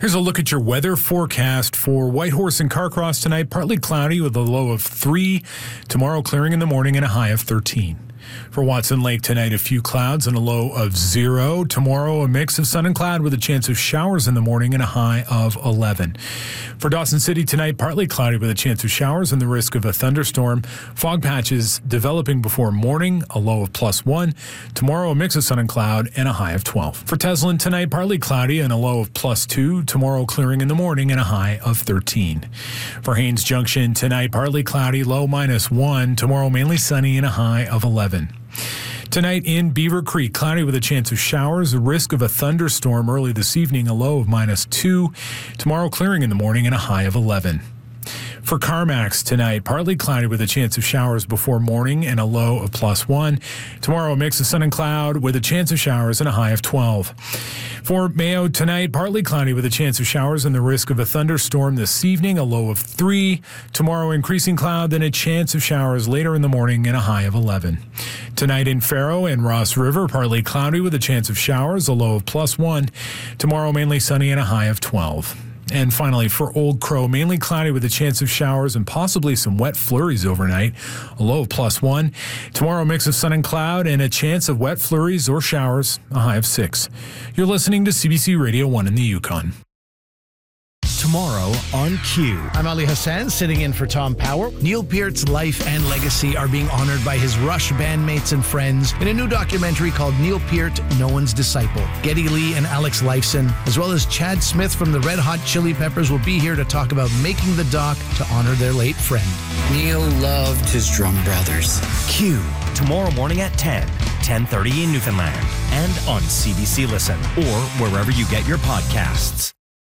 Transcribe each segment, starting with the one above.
Here's a look at your weather forecast for Whitehorse and Carcross tonight. Partly cloudy with a low of 3. Tomorrow clearing in the morning and a high of 13. For Watson Lake tonight, a few clouds and a low of 0. Tomorrow, a mix of sun and cloud with a chance of showers in the morning and a high of 11. For Dawson City tonight, partly cloudy with a chance of showers and the risk of a thunderstorm. Fog patches developing before morning, a low of +1. Tomorrow, a mix of sun and cloud and a high of 12. For Teslin tonight, partly cloudy and a low of +2. Tomorrow, clearing in the morning and a high of 13. For Haines Junction tonight, partly cloudy, low -1. Tomorrow, mainly sunny and a high of 11. Tonight in Beaver Creek, cloudy with a chance of showers, a risk of a thunderstorm early this evening, a low of -2. Tomorrow clearing in the morning and a high of 11. For Carmax tonight, partly cloudy with a chance of showers before morning and a low of +1. Tomorrow a mix of sun and cloud with a chance of showers and a high of 12. For Mayo tonight, partly cloudy with a chance of showers and the risk of a thunderstorm this evening, a low of 3. Tomorrow increasing cloud, then a chance of showers later in the morning and a high of 11. Tonight in Faro and Ross River, partly cloudy with a chance of showers, a low of +1. Tomorrow mainly sunny and a high of 12. And finally, for Old Crow, mainly cloudy with a chance of showers and possibly some wet flurries overnight, a low of +1. Tomorrow, a mix of sun and cloud and a chance of wet flurries or showers, a high of 6. You're listening to CBC Radio 1 in the Yukon. Tomorrow on Q. I'm Ali Hassan, sitting in for Tom Power. Neil Peart's life and legacy are being honored by his Rush bandmates and friends in a new documentary called Neil Peart, No One's Disciple. Geddy Lee and Alex Lifeson, as well as Chad Smith from the Red Hot Chili Peppers, will be here to talk about making the doc to honor their late friend. Neil loved his drum brothers. Q. Tomorrow morning at 10, 10:30 in Newfoundland, and on CBC Listen, or wherever you get your podcasts.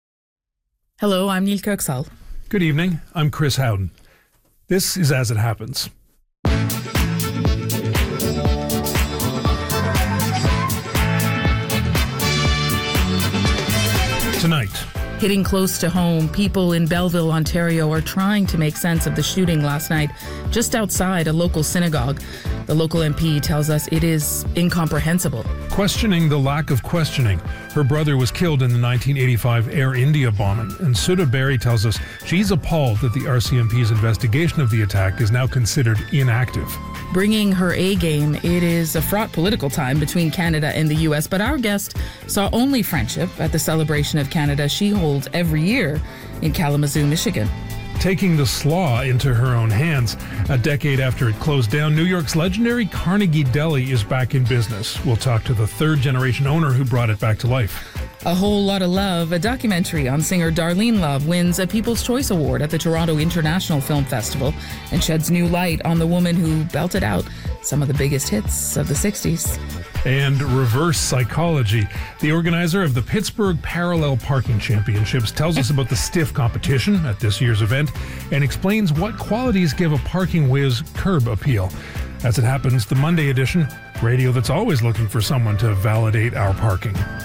Hello, I'm Neil Kirksall. Good evening, I'm Chris Howden. This is As It Happens. Tonight. Hitting close to home, people in Belleville, Ontario are trying to make sense of the shooting last night just outside a local synagogue. The local MP tells us it is incomprehensible. Questioning the lack of questioning. Her brother was killed in the 1985 Air India bombing, and Sudha Berry tells us she's appalled that the RCMP's investigation of the attack is now considered inactive. Bringing her A game, it is a fraught political time between Canada and the U.S., but our guest saw only friendship at the celebration of Canada she holds every year in Kalamazoo, Michigan. Taking the slaw into her own hands. A decade after it closed down, New York's legendary Carnegie Deli is back in business. We'll talk to the third-generation owner who brought it back to life. A Whole Lot of Love, a documentary on singer Darlene Love, wins a People's Choice Award at the Toronto International Film Festival and sheds new light on the woman who belted out some of the biggest hits of the 60s. And Reverse Psychology. The organizer of the Pittsburgh Parallel Parking Championships tells us about the stiff competition at this year's event and explains what qualities give a parking whiz curb appeal. As It Happens, the Monday edition, radio that's always looking for someone to validate our parking.